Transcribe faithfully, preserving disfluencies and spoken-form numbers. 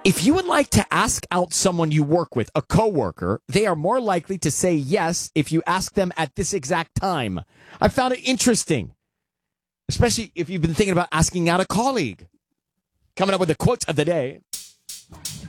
If you would like to ask out someone you work with, a coworker, they are more likely to say yes if you ask them at this exact time. I found it interesting, especially if you've been thinking about asking out a colleague. Coming up with the quote of the day.